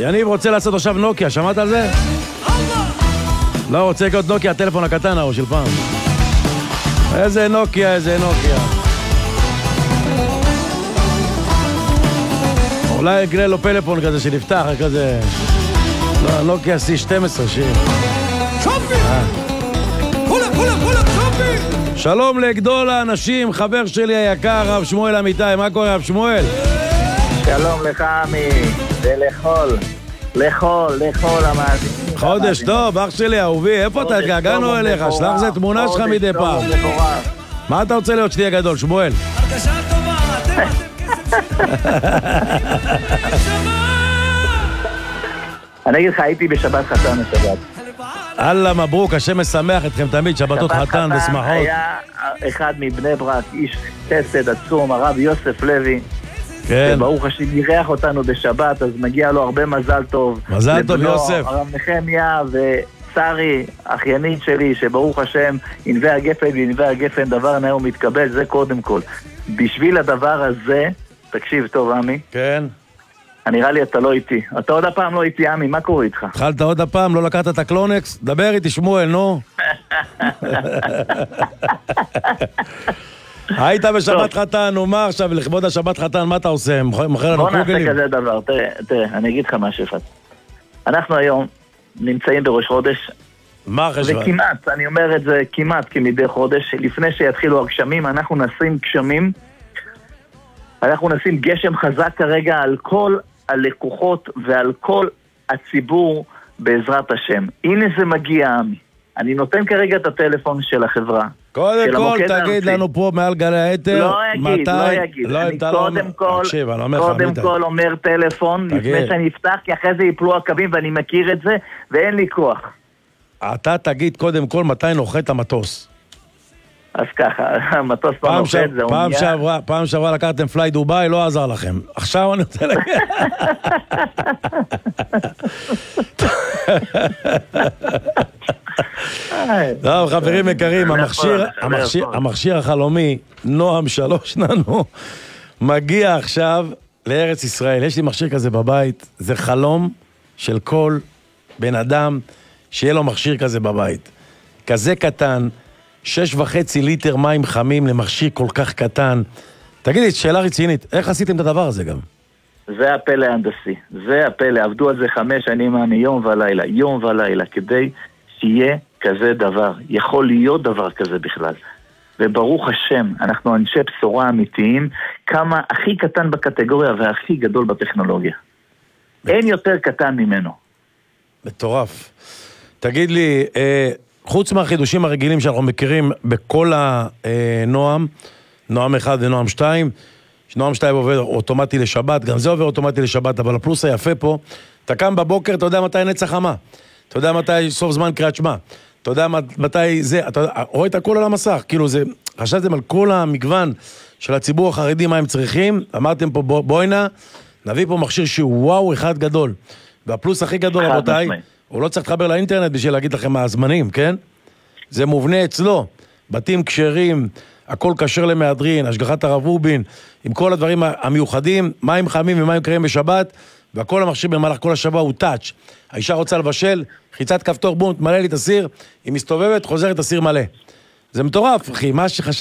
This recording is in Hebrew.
יניב רוצה לעשות עכשיו נוקיה, שמעת על זה? לא, רוצה לקנות נוקיה, הטלפון הקטן ההוא של פעם. איזה נוקיה, איזה נוקיה. אולי יגלה לו פלאפון כזה שנפתח, כזה... לא, נוקיה C12 שיר. צ'ופי! כולה, צ'ופי! שלום לגדול האנשים, חבר שלי היקר, רב שמואל אמיתי. מה קורה, רב שמואל? שלום לך, עמי, ולכל המאזינים. חודש טוב, אח שלי, אהובי, איפה אתה? התגעגענו אליך, שלח זה תמונה שלך מדי פעם. מה אתה רוצה להיות שתהיה גדול, שמואל? הרגשה טובה, אני אגיד לך, הייתי בשבת חתן השבת. אללה מברוק, השם משמח אתכם תמיד, שבתות חתן ושמחות. שבת חתן היה אחד מבני ברק, איש חסד עצום, הרב יוסף לוי. כן. ברוך השם אירח אותנו בשבת, אז מגיע לו הרבה מזל טוב. מזל טוב, יוסף. הרב נחמיה וצרי, אחיינית שלי, שברוך השם, ענבי הגפן וענבי הגפן, דבר נאה ומתקבל, זה קודם כל. בשביל הדבר הזה, תקשיב טוב, עמי. כן. נראה לי אתה לא איתי. אתה עוד הפעם לא איתי, עמי, מה קורה איתך? התחלת עוד הפעם, לא לקחת את הקלונקס? דבר איתי, שמואל, נו. היית בשבת חתן, נו, מה עכשיו, לכבוד השבת חתן, מה אתה עושה? מוכר לנו קוגלים? בוא נעשה כזה דבר, תראה, אני אגיד לך משהו אחד. אנחנו היום נמצאים בראש חודש, מה חשבת? וכמעט, אני אומר את זה כמעט כמדי חודש, לפני שיתחילו הגשמים, אנחנו נשים גשמים, אנחנו נשים גשם חזק כרגע על כל הלקוחות ועל כל הציבור בעזרת השם. הנה זה מגיע, עמי. אני נותן כרגע את הטלפון של החברה. קודם כל תגיד לנו פה מעל גלי היתר. לא יגיד. אני קודם כל אומר טלפון לפני שאני אפתח, כי אחרי זה יפלו הקווים ואני מכיר את זה ואין לי כוח. אתה תגיד קודם כל מתי נוחת המטוס. אז ככה, המטוס לא נוחת, זה אונייה. פעם שעברה לקחתם פליי דוביי, לא עזר לכם. עכשיו אני רוצה להגיד. טוב, חברים יקרים, המכשיר החלומי, נועם 3 ננו, מגיע עכשיו לארץ ישראל. יש לי מכשיר כזה בבית, זה חלום של כל בן אדם שיהיה לו מכשיר כזה בבית. כזה קטן, 6.5 ליטר מים חמים למכשיר כל כך קטן. תגידי, שאלה רצינית, איך עשיתם את הדבר הזה גם? זה הפלא ההנדסי, זה הפלא, עבדו על זה 5 שנים יום ולילה, כדי שיהיה כזה דבר, יכול להיות דבר כזה בכלל. וברוך השם, אנחנו אנשי בשורה אמיתיים, כמה הכי קטן בקטגוריה והכי גדול בטכנולוגיה. אין יותר קטן ממנו. מטורף. תגיד לי, חוץ מהחידושים הרגילים שאנחנו מכירים בכל הנועם, נועם 1 ונועם 2, נועם 2 עובר אוטומטי לשבת, גם זה עובר אוטומטי לשבת, אבל הפלוס היפה פה, אתה קם בבוקר, אתה יודע מתי נצח חמה, אתה יודע מתי סוף זמן קריאת שמע, אתה יודע מתי זה, אתה רואה את הכל על המסך, כאילו זה, חשבתם על כל המגוון של הציבור החרדי, מה הם צריכים, אמרתם פה בואינה, נביא פה מכשיר שהוא וואו אחד גדול, והפלוס הכי גדול רבותיי, הוא לא צריך לחבר לאינטרנט בשביל להגיד לכם מה הזמנים, כן? זה מובנה אצלו, בתים כשרים, הכל כשר למהדרין, השגחת הרב רובין, עם כל הדברים המיוחדים, מים חמים ומים קרים בשבת, והכל המכשיר במהלך כל השבוע הוא טאץ'. האישה רוצה לבשל, חיצת כפתור בום, תמלא לי את הסיר, היא מסתובבת, חוזרת הסיר מלא. זה מטורף, אחי, מה שחשב